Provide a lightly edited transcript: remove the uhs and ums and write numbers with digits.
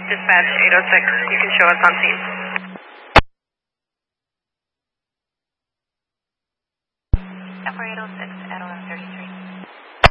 Dispatch 806, you can show us on scene. Number 806 at 1133.